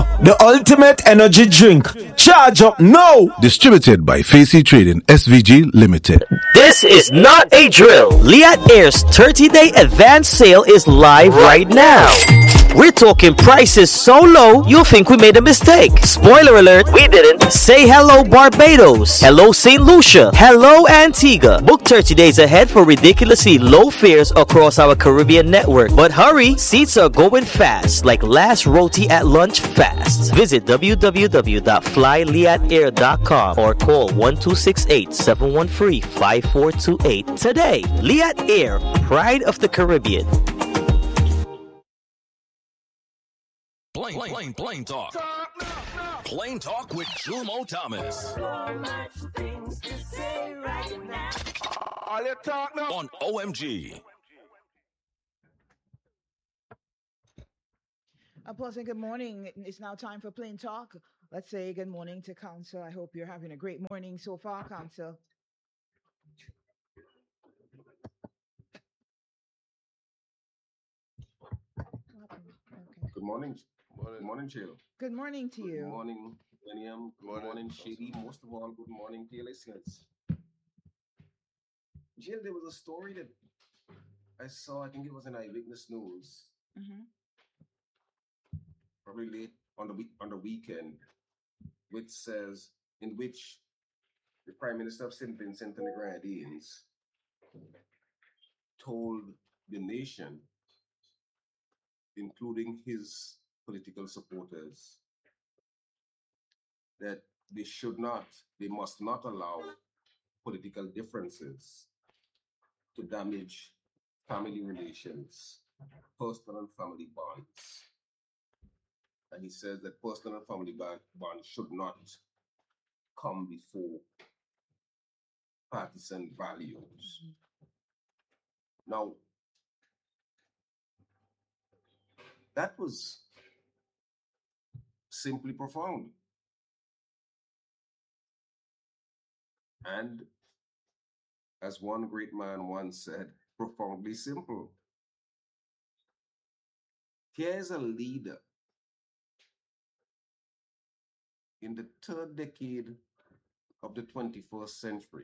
the ultimate energy drink. Charge up now. Distributed by Facey Trading SVG Limited. This is not a drill. Liat Air's 30-day advance sale is live right now. We're talking prices so low, you'll think we made a mistake. Spoiler alert, we didn't. Say hello Barbados. Hello St. Lucia. Hello Antigua. Book 30 days ahead for ridiculously low fares across our Caribbean network. But hurry, seats are going fast, like last roti at lunch fast. Visit www.flyliatair.com or call 1268-713-5428 today. Liat Air, pride of the Caribbean. Plain talk. Plain talk with Jumo Thomas. All you talk now. On OMG. Pleasant good morning. It's now time for Plain Talk. Let's say good morning to Council. I hope you're having a great morning so far, Council. Good morning. Good morning, Jill. Good morning to you. Good morning, William. Good morning, Shady. Most of all, good morning to your listeners. Jill, there was a story that I saw, I think it was in Eyewitness News, probably late on the weekend, which says, in which the Prime Minister of St. Vincent and the Grenadines told the nation, including his political supporters, that they must not allow political differences to damage family relations, personal and family bonds. And he says that personal and family bonds should not come before partisan values. Now, that was simply profound. And as one great man once said, profoundly simple. Here's a leader in the third decade of the 21st century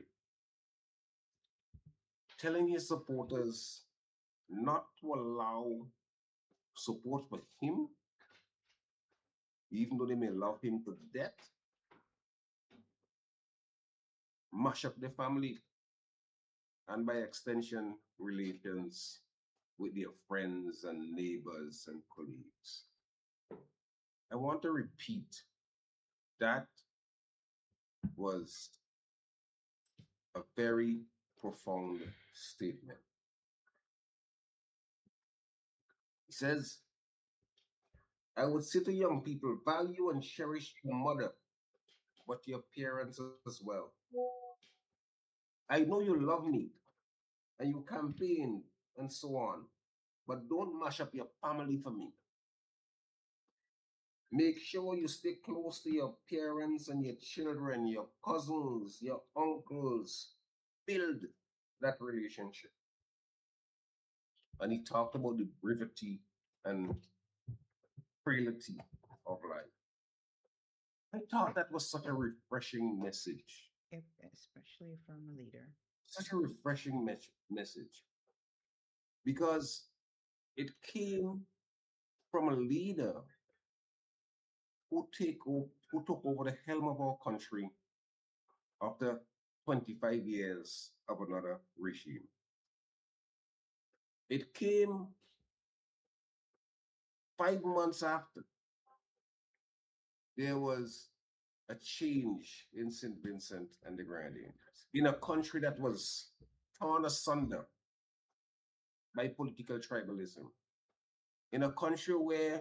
telling his supporters not to allow support for him, even though they may love him to death, mash up their family, and by extension, relations with their friends and neighbors and colleagues. I want to repeat, that was a very profound statement. He says, I would say to young people, value and cherish your mother, but your parents as well. I know you love me and you campaign and so on, but don't mash up your family for me. Make sure you stay close to your parents and your children, your cousins, your uncles. Build that relationship. And he talked about the brevity and frailty of life. I thought that was such a refreshing message. Especially from a leader. Such a refreshing message. Because it came from a leader who took over the helm of our country after 25 years of another regime. It came 5 months after there was a change in St. Vincent and the Grenadines, in a country that was torn asunder by political tribalism, in a country where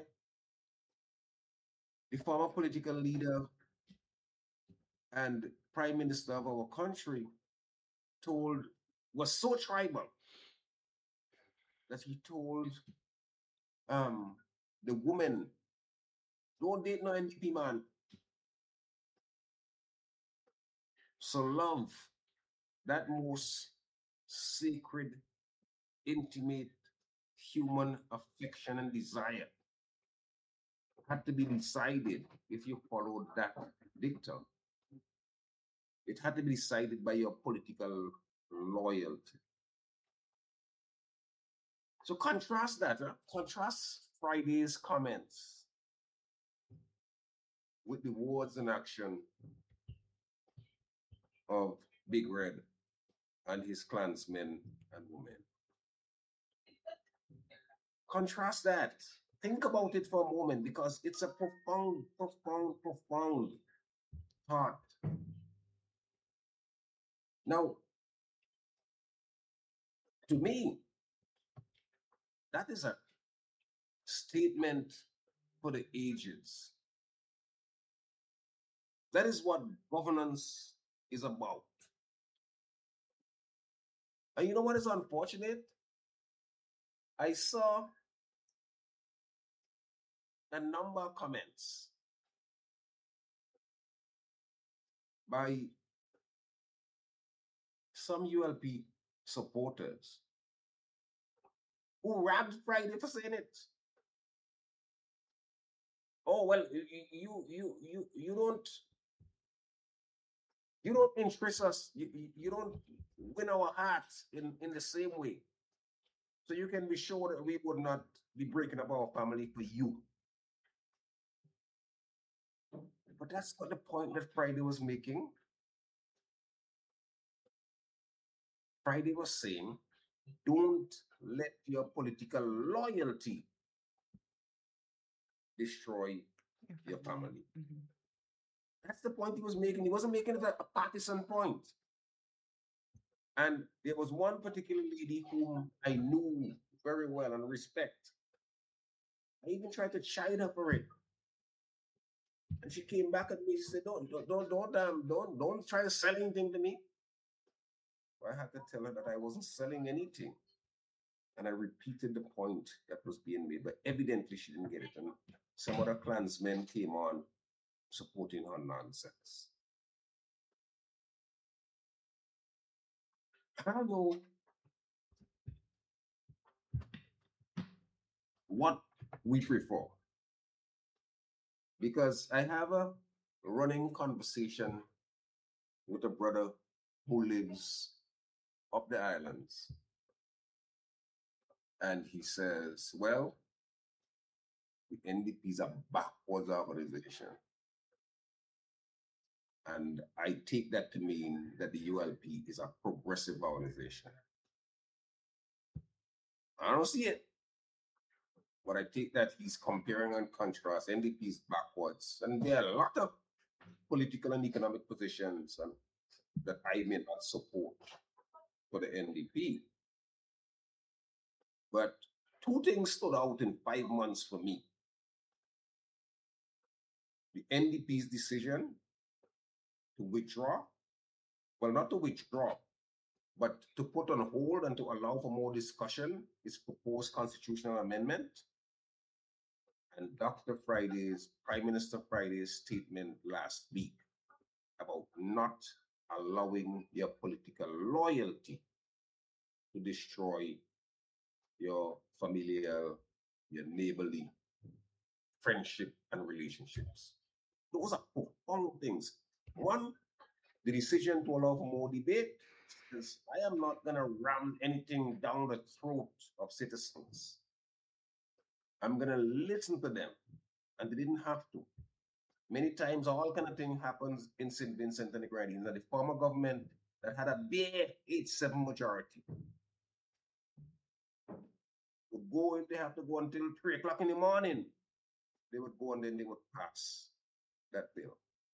the former political leader and prime minister of our country was so tribal that he told the woman, don't date no NDP man. So love, that most sacred, intimate human affection and desire, had to be decided if you followed that dictum. It had to be decided by your political loyalty. So contrast that. Contrast Friday's comments with the words and action of Big Red and his clansmen and women. Contrast that. Think about it for a moment, because it's a profound, profound, profound thought. Now, to me, that is a statement for the ages. That is what governance is about. And you know what is unfortunate? I saw a number of comments by some ULP supporters who ragged Friday for saying it. Oh well, you don't interest us. You don't win our hearts in the same way. So you can be sure that we would not be breaking up our family for you. But that's not the point that Friday was making. Friday was saying, don't let your political loyalty destroy your family. Mm-hmm. That's the point he was making. He wasn't making it a partisan point. And there was one particular lady whom I knew very well and respect. I even tried to chide her for it. And she came back at me. She said, don't try to sell anything to me. I had to tell her that I wasn't selling anything. And I repeated the point that was being made, but evidently she didn't get it. And some other clansmen came on supporting her nonsense. I don't know what we prefer, because I have a running conversation with a brother who lives up the islands. And he says, well, the NDP is a backwards organization. And I take that to mean that the ULP is a progressive organization. I don't see it. But I take that he's comparing and contrast NDP is backwards. And there are a lot of political and economic positions that I may not support for the NDP. But two things stood out in 5 months for me. The NDP's decision to withdraw, well, not to withdraw, but to put on hold and to allow for more discussion its proposed constitutional amendment. And Prime Minister Friday's statement last week about not allowing your political loyalty to destroy your familial, your neighborly friendship and relationships. Those are profound things. One, the decision to allow for more debate, because I am not going to ram anything down the throat of citizens. I'm going to listen to them, and they didn't have to. Many times, all kind of thing happens in St. Vincent and the Grenadines. That the former government that had a bare 8-7 majority would go, if they have to go until 3 o'clock in the morning, they would go and then they would pass that bill.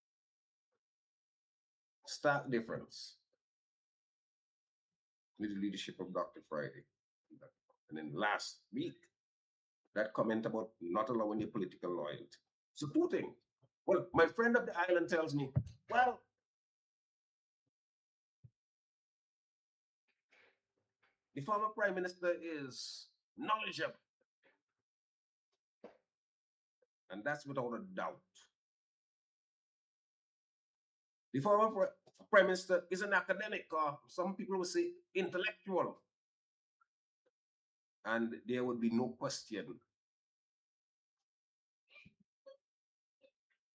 Stark difference with the leadership of Dr. Friday. And then last week, that comment about not allowing your political loyalty. So two things. Well, my friend of the island tells me, well, the former prime minister is knowledgeable. And that's without a doubt. The former prime minister is an academic, or some people will say intellectual. And there would be no question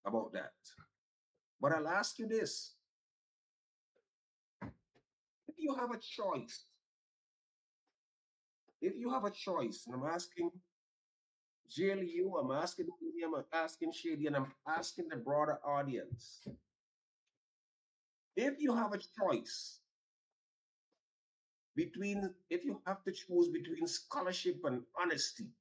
about that. But I'll ask you this. If you have a choice, and I'm asking JLU, I'm asking William, I'm asking Shady, and I'm asking the broader audience. If you have a choice if you have to choose between scholarship and honesty,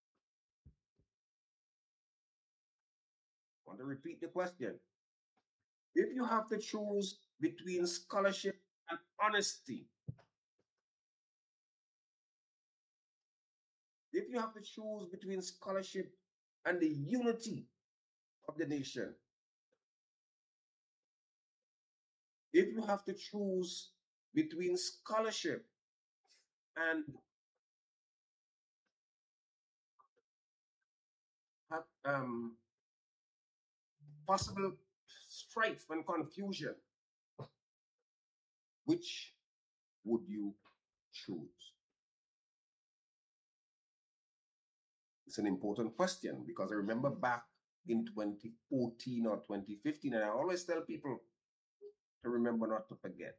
I want to repeat the question. If you have to choose between scholarship and honesty, if you have to choose between scholarship and the unity of the nation, if you have to choose between scholarship and possible strife and confusion, which would you choose? It's an important question because I remember back in 2014 or 2015, and I always tell people to remember not to forget.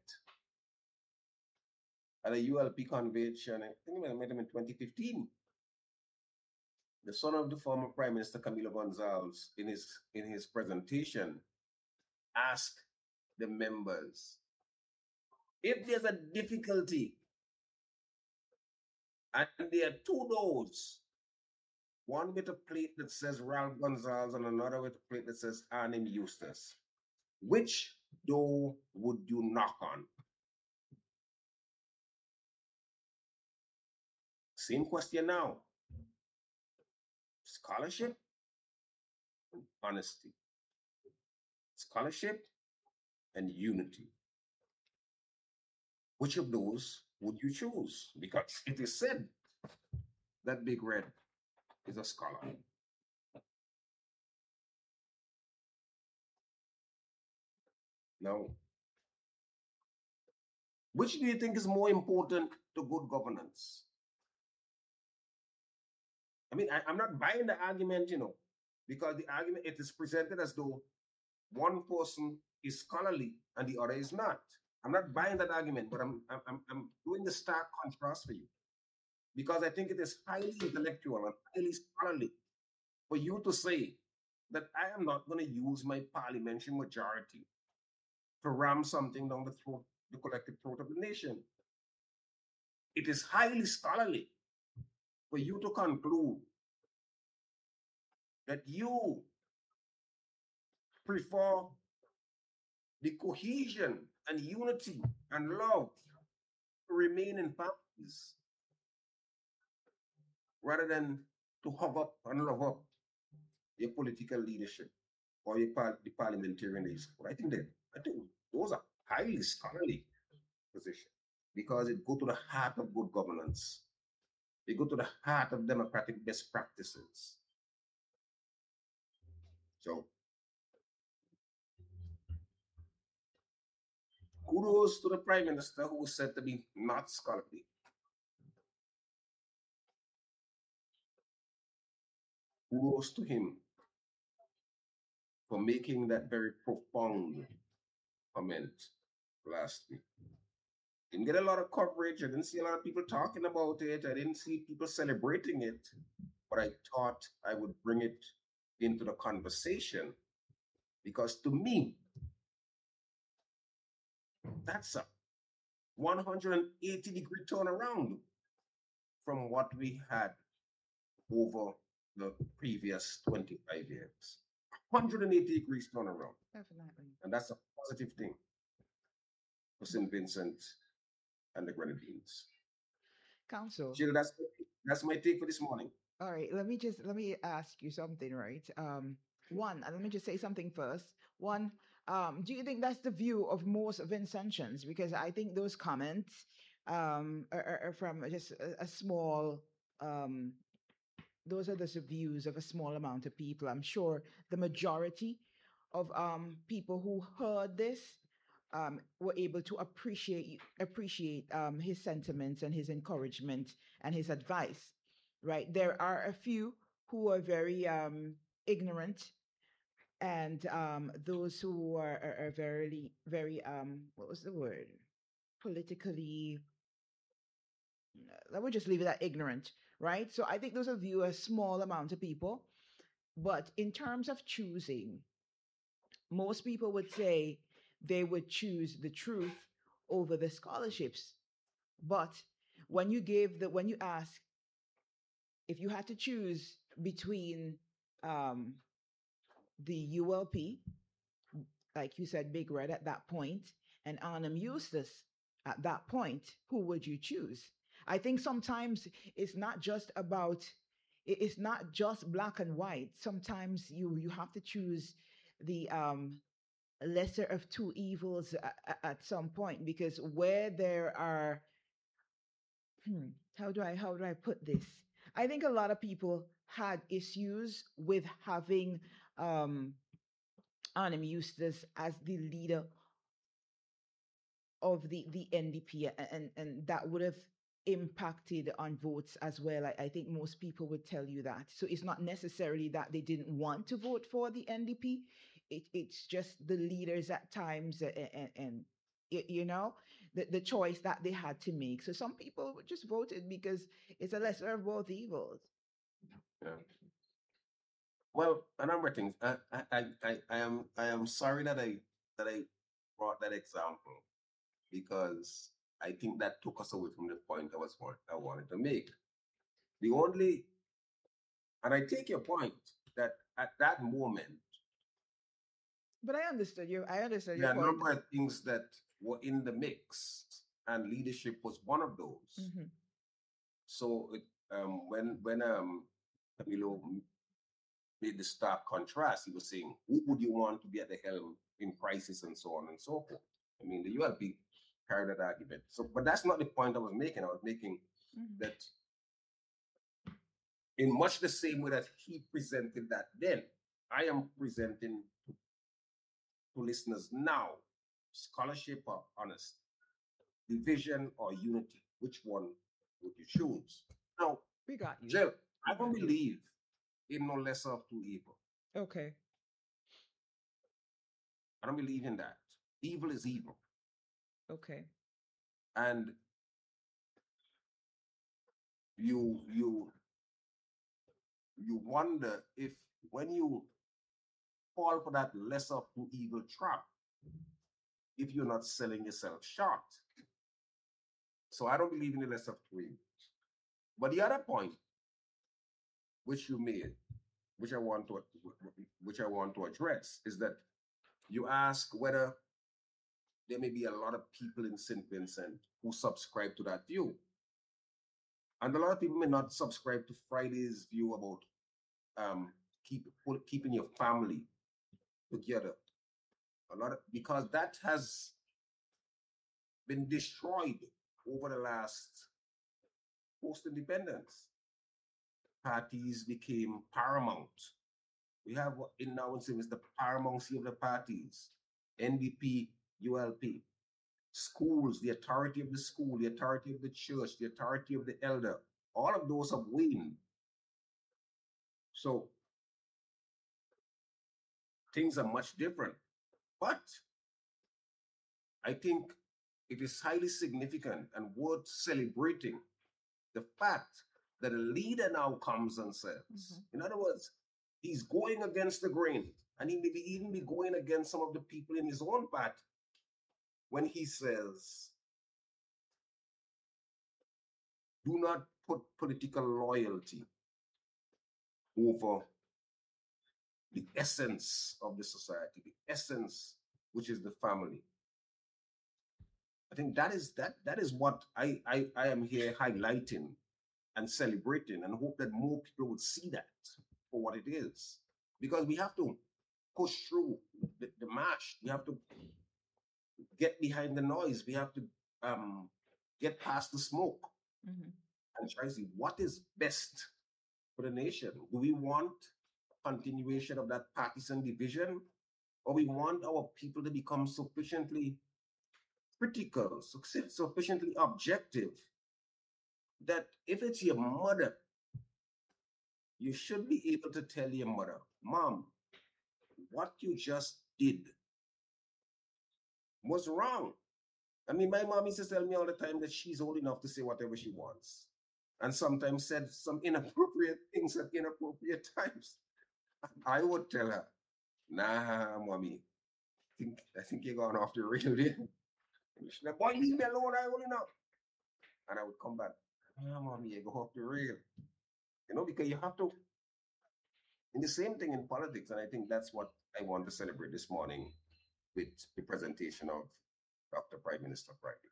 At a ULP convention, I think I met him in 2015. The son of the former Prime Minister Camilo Gonzalez, in his presentation, asked the members, if there's a difficulty and there are two doors, one with a plate that says Ralph Gonzalez and another with a plate that says Arnim Eustace, which door would you knock on? Same question now. Scholarship and honesty. Scholarship and unity. Which of those would you choose? Because it is said that Big Red is a scholar. Now, which do you think is more important to good governance? I mean, I'm not buying the argument, because the argument, it is presented as though one person is scholarly and the other is not. I'm not buying that argument, but I'm doing the stark contrast for you. Because I think it is highly intellectual and highly scholarly for you to say that I am not going to use my parliamentary majority to ram something down the collective throat of the nation. It is highly scholarly for you to conclude that you prefer the cohesion and unity and love to remain in families rather than to hug up and love up your political leadership or the parliamentarian leadership. I think those are highly scholarly positions because it go to the heart of good governance. They go to the heart of democratic best practices. So kudos to the Prime Minister who was said to be not scholarly. Kudos to him for making that very profound comment last week. Didn't get a lot of coverage. I didn't see a lot of people talking about it. I didn't see people celebrating it. But I thought I would bring it into the conversation because to me, that's a 180-degree turnaround from what we had over the previous 25 years. 180 degrees turnaround. Definitely. And that's a positive thing for St. Vincent and the Grenadines. Council. Jill, that's my take for this morning. All right, let me ask you something, right? One, let me just say something first. One, do you think that's the view of most Vincentians? Because I think those comments are from just a small, those are the views of a small amount of people. I'm sure the majority of people who heard this were able to appreciate his sentiments and his encouragement and his advice, right? There are a few who are very ignorant and those who are very, very, what was the word? Politically, I would just leave it at ignorant, right? So I think those are viewed as small amount of people. But in terms of choosing, most people would say they would choose the truth over the scholarships. But when you ask if you had to choose between the ULP, like you said, Big Red at that point, and Arnhem Eustace at that point, who would you choose? I think sometimes it's not just about it's not just black and white. Sometimes you have to choose the lesser of two evils at some point, because where there are how do I put this? I think a lot of people had issues with having Arnhem Eustace as the leader of the NDP, and that would have impacted on votes as well. I think most people would tell you that. So it's not necessarily that they didn't want to vote for the NDP. It's just the leaders at times, and you know, the choice that they had to make. So some people just voted because it's a lesser of both evils. Yeah. Well, a number of things. I am sorry that I brought that example, because I think that took us away from the point I wanted to make. The only, and I take your point that at that moment, But I understood you. I understood there your are a point. number of things that were in the mix, and leadership was one of those. Mm-hmm. So when Camilo made the stark contrast, he was saying, who would you want to be at the helm in crisis and so on and so forth? I mean, the ULP carried that argument. So, but that's not the point I was making. I was making that in much the same way that he presented that then, I am presenting to listeners now, scholarship or honest, division or unity. Which one would you choose? Now, We got you. Jill, I don't believe in no lesser of two evil. Okay. I don't believe in that. Evil is evil. Okay. And you wonder if when you fall for that lesser of two evil trap, if you're not selling yourself short. So I don't believe in the lesser of two evils. But the other point which you made, which I want to address, is that you ask whether there may be a lot of people in St. Vincent who subscribe to that view. And a lot of people may not subscribe to Friday's view about keeping your family together. Because that has been destroyed over the last post-independence. Parties became paramount. We have in now and is the paramountcy of the parties. NDP, ULP. Schools, the authority of the school, the authority of the church, the authority of the elder, all of those have waned. So things are much different. But I think it is highly significant and worth celebrating the fact that a leader now comes and says, in other words, he's going against the grain, and he may even be going against some of the people in his own party when he says, do not put political loyalty over the essence of the society, the essence which is the family. I think that is what I am here highlighting and celebrating, and hope that more people would see that for what it is. Because we have to push through the march. We have to get behind the noise. We have to get past the smoke and try to see what is best for the nation. Do we want continuation of that partisan division, or we want our people to become sufficiently critical, sufficiently objective, that if it's your mother, you should be able to tell your mother, Mom, what you just did was wrong. I mean, my mom used to tell me all the time that she's old enough to say whatever she wants, and sometimes said some inappropriate things at inappropriate times. I would tell her, "Nah, mommy, I think you're going off the rail there." And she's like, "Boy, leave me alone, I old enough." And I would come back, "Nah, mommy, you go off the rail." You know, because you have to. And the same thing in politics, and I think that's what I want to celebrate this morning with the presentation of Dr. Prime Minister Friday.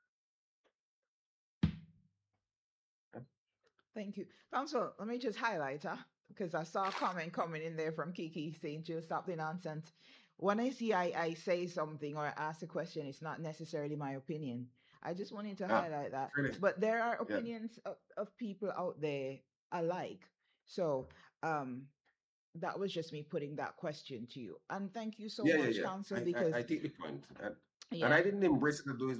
Thank you. Council, let me just highlight, because I saw a comment coming in there from Kiki saying, "Jill, stop the nonsense." When I see I say something or ask a question, it's not necessarily my opinion. I just wanted to highlight that. Really? But there are opinions of people out there alike. So that was just me putting that question to you. And thank you so much, Council, because I take the point. And yeah. I didn't embrace it to do his